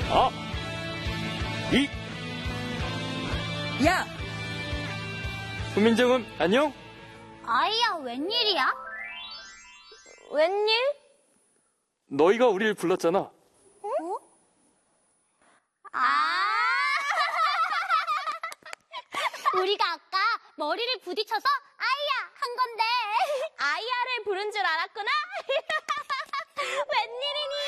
아, 이, 야! 후민정음, 안녕? 아이야, 웬일이야? 웬일? 너희가 우리를 불렀잖아. 어? 아! 우리가 아까 머리를 부딪혀서 아이야 한 건데. 아이야를 부른 줄 알았구나? 웬일이니?